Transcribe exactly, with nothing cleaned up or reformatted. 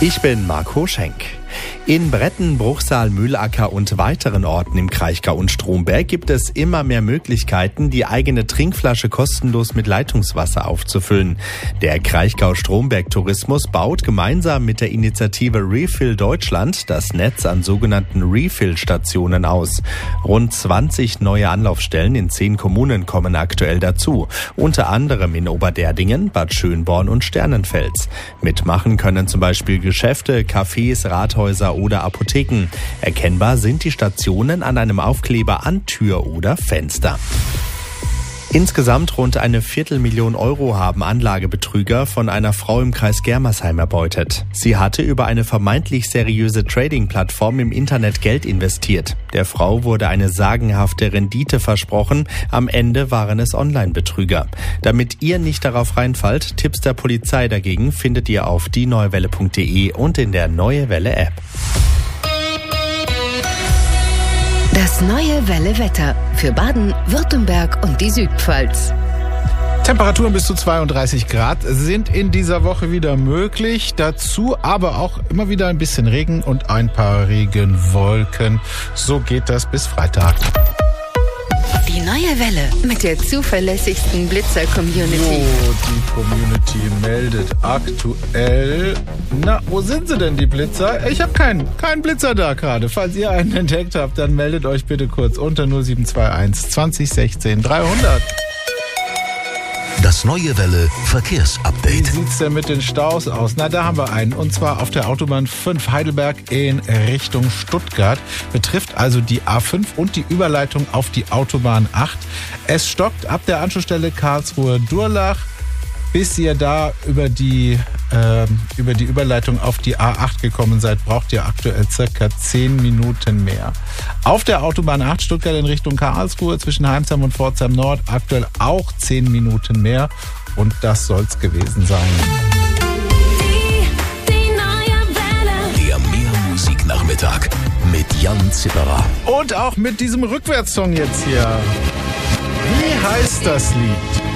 Ich bin Marco Schenk. In Bretten, Bruchsal, Mühlacker und weiteren Orten im Kraichgau und Stromberg gibt es immer mehr Möglichkeiten, die eigene Trinkflasche kostenlos mit Leitungswasser aufzufüllen. Der Kraichgau-Stromberg-Tourismus baut gemeinsam mit der Initiative Refill Deutschland das Netz an sogenannten Refill-Stationen aus. Rund zwanzig neue Anlaufstellen in zehn Kommunen kommen aktuell dazu, unter anderem in Oberderdingen, Bad Schönborn und Sternenfels. Mitmachen können zum Beispiel Geschäfte, Cafés, Rathäuser oder Apotheken. Erkennbar sind die Stationen an einem Aufkleber an Tür oder Fenster. Insgesamt rund eine Viertelmillion Euro haben Anlagebetrüger von einer Frau im Kreis Germersheim erbeutet. Sie hatte über eine vermeintlich seriöse Trading-Plattform im Internet Geld investiert. Der Frau wurde eine sagenhafte Rendite versprochen. Am Ende waren es Online-Betrüger. Damit ihr nicht darauf reinfallt, Tipps der Polizei dagegen findet ihr auf die neue welle punkt de und in der Neue Welle App. Das Neue Welle Wetter für Baden, Württemberg und die Südpfalz. Temperaturen bis zu zweiunddreißig Grad sind in dieser Woche wieder möglich. Dazu aber auch immer wieder ein bisschen Regen und ein paar Regenwolken. So geht das bis Freitag. Die Neue Welle mit der zuverlässigsten Blitzer-Community. So, die Community meldet aktuell. Na, wo sind sie denn, die Blitzer? Ich habe keinen, keinen Blitzer da gerade. Falls ihr einen entdeckt habt, dann meldet euch bitte kurz unter null sieben zwei eins zwanzig sechzehn dreihundert. Das Neue Welle Verkehrsupdate. Wie sieht's denn mit den Staus aus? Na, da haben wir einen. Und zwar auf der Autobahn fünf Heidelberg in Richtung Stuttgart. Betrifft also die A fünf und die Überleitung auf die Autobahn acht. Es stockt ab der Anschlussstelle Karlsruhe-Durlach. Bis ihr da über die, äh, über die Überleitung auf die A acht gekommen seid, braucht ihr aktuell circa zehn Minuten mehr. Auf der Autobahn acht Stuttgart in Richtung Karlsruhe zwischen Heimsheim und Pforzheim Nord aktuell auch zehn Minuten mehr. Und das soll's gewesen sein. Die, die neue Welle. Der Mehrmusiknachmittag mit Jan Zipperer. Und auch mit diesem Rückwärtssong jetzt hier. Wie heißt das Lied?